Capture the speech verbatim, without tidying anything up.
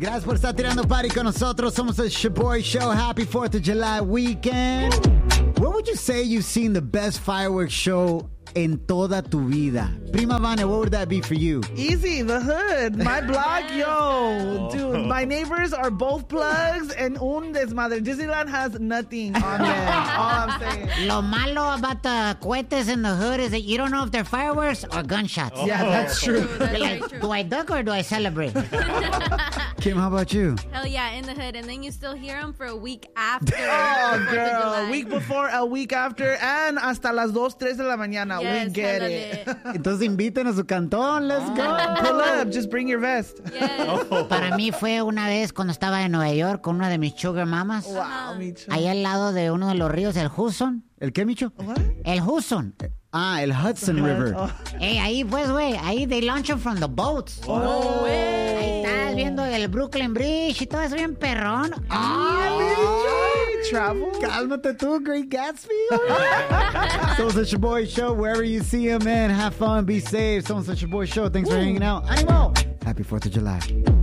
Gracias por estar tirando party con nosotros. Somos el Shaboy Show. Happy fourth of July weekend. Where would you say you've seen the best fireworks show en toda tu vida? Prima Vane, what would that be for you? Easy, the hood. My block, yo. Dude, my neighbors are both plugs and un desmadre. Disneyland has nothing on them. All I'm saying. Lo malo about the cohetes in the hood is that you don't know if they're fireworks or gunshots. Oh. Yeah, that's true. True, that's You're very like, true. do I duck or do I celebrate? Kim, how about you? Hell yeah, in the hood. And then you still hear them for a week after. Oh, the fourth of girl. July. A week before, a week after, and hasta las dos, tres de la mañana. Yes, we get hella it. lit. Entonces inviten a su cantón. Let's go. Pull up. Just bring your vest. Yes. Para mí fue una vez cuando estaba en Nueva York con una de mis sugar mamas. Wow, me too. Ahí al lado de uno de los ríos, el Hudson. ¿El qué, Micho? What? El Hudson. Ah, el Hudson River. Oh. Hey, ahí pues, güey, ahí they launch them from the boats. Oh. Ahí estás viendo el Brooklyn Bridge y todo eso bien perrón. Hey, travel. Cálmate tú, Great Gatsby. Somos el Shaboy Show. Wherever you see him, man, have fun, be safe. Somos el Shaboy Show. Thanks for hanging out. Animo. Happy fourth of July.